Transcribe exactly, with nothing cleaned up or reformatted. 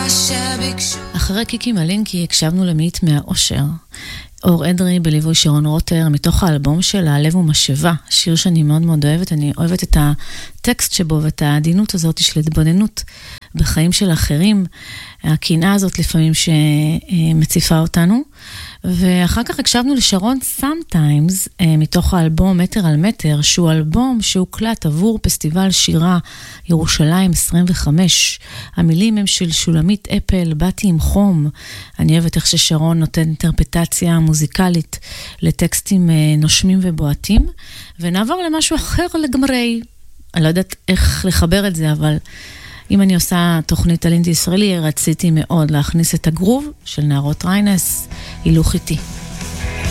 אחרי קיקי מלינקי הקשבנו למאית מהאושר, אור אדרי בליווי שרון רוטר, מתוך האלבום של הלב ומשאבה, שיר שאני מאוד מאוד אוהבת. אני אוהבת את הטקסט שבו ואת העדינות הזאת של התבוננות בחיים של אחרים, הקנאה הזאת לפעמים שמציפה אותנו. ואחר כך הקשבנו לשרון Sometimes, מתוך האלבום מטר על מטר, שהוא אלבום שהוקלט עבור פסטיבל שירה ירושלים עשרים וחמש. המילים הם של שולמית אפל, באתי עם חום. אני אוהבת איך ששרון נותן אינטרפטציה מוזיקלית לטקסטים נושמים ובועטים. ונעבור למשהו אחר לגמרי. אני לא יודעת איך לחבר את זה, אבל אם אני עושה תוכנית על אינדי ישראלי, רציתי מאוד להכניס את הגרוב של נערות ריינס, הילוך איתי.